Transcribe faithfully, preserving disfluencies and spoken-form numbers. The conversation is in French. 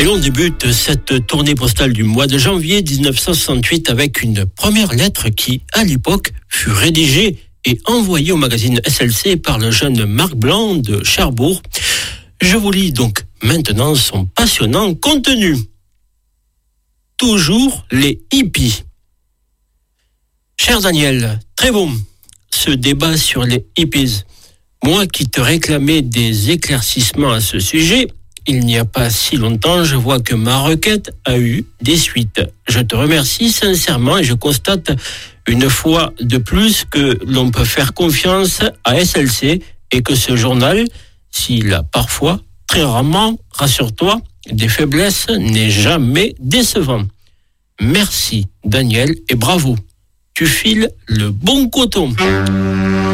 Et l'on débute cette tournée postale du mois de janvier dix-neuf cent soixante-huit avec une première lettre qui, à l'époque, fut rédigée et envoyée au magazine S L C par le jeune Marc Blanc de Cherbourg. Je vous lis donc maintenant son passionnant contenu. Toujours les hippies. Cher Daniel, très bon, ce débat sur les hippies. Moi qui te réclamais des éclaircissements à ce sujet, il n'y a pas si longtemps, je vois que ma requête a eu des suites. Je te remercie sincèrement et je constate une fois de plus que l'on peut faire confiance à S L C et que ce journal, s'il a parfois, très rarement, rassure-toi, des faiblesses, n'est jamais décevant. Merci Daniel et bravo. Tu files le bon coton.